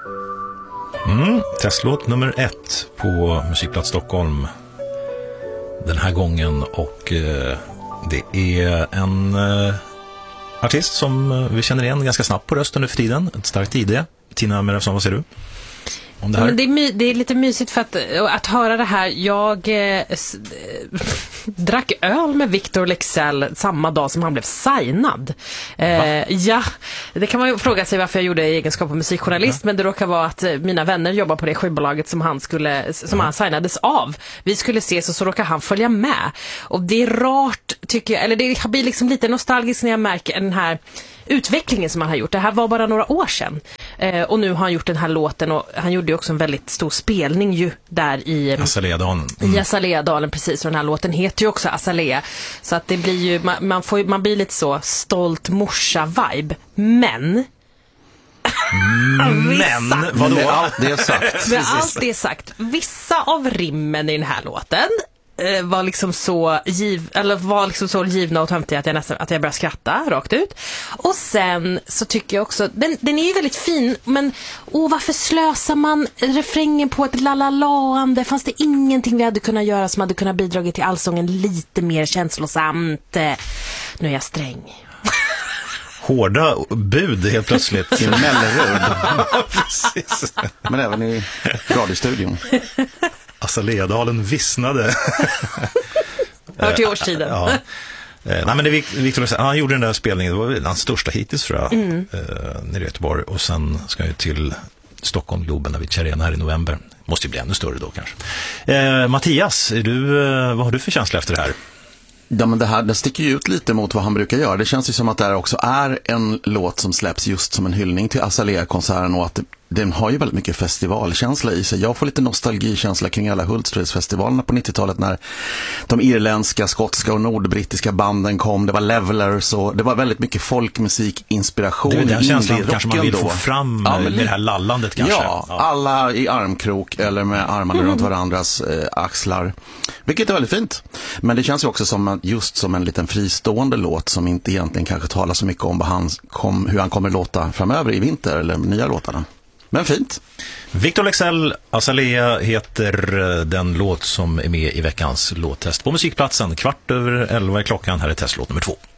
Testlåt nummer 1 på Musikplats Stockholm den här gången, och det är en artist som vi känner igen ganska snabbt på rösten nu för tiden, ett starkt ID. Tina Merafsson, vad säger du om det här? Men det är lite mysigt för att höra det här. Jag drack öl med Victor Leksell samma dag som han blev signad. Ja, det kan man ju fråga sig varför jag gjorde i egenskap av musikjournalist, men det råkar vara att mina vänner jobbar på det skivbolaget som han signades av. Vi skulle ses och så råkar han följa med. Och det är rart, tycker jag, eller det blir liksom lite nostalgiskt när jag märker den här utvecklingen som han har gjort. Det här var bara några år sedan. Och nu har han gjort den här låten, och han gjorde ju också en väldigt stor spelning ju där i Azaleadalen. I Azaleadalen, precis. Och den här låten heter ju också Azalea. Så att det blir ju, man blir lite så stolt morsa-vibe. Men vadå? Med allt det sagt. med allt det sagt, vissa av rimmen i den här låten var liksom så givna och töntiga att jag började skratta rakt ut. Och sen så tycker jag också den är ju väldigt fin, men varför slösar man refrängen på ett lalalaande? Fanns det ingenting vi hade kunnat göra som hade kunnat bidra till allsången lite mer känslosamt? Nu är jag sträng. Hårda bud helt plötsligt. I Mellerud. Precis. Men även i radiostudion. Azaleadalen vissnade. Hör till årstiden. Ja. Nej, men det Victor, han gjorde den där spelningen, det var väl hans största hittills, tror jag, nere i Göteborg, och sen ska jag till Stockholm Globen vid Arena här i november. Måste ju bli ännu större då kanske. Mattias, vad har du för känsla efter det här? Ja, men det sticker ju ut lite mot vad han brukar göra. Det känns ju som att det här också är en låt som släpps just som en hyllning till Azalea-konserten, och att den har ju väldigt mycket festivalkänsla i sig. Jag får lite nostalgikänsla kring alla Hultsfredsfestivalerna på 90-talet när de irländska, skotska och nordbrittiska banden kom. Det var Levelers och det var väldigt mycket folkmusikinspiration. Det är den känslan kanske man vill få fram med det här lallandet kanske. Ja, alla i armkrok eller med armarna runt varandras axlar. Vilket är väldigt fint. Men det känns ju också som en liten fristående låt som inte egentligen kanske talar så mycket om hur han kommer låta framöver i vinter eller nya låtarna. Men fint. Victor Leksell, Azalea heter den låt som är med i veckans låttest på Musikplatsen. 11:15 är klockan. Här är testlåt nummer 2.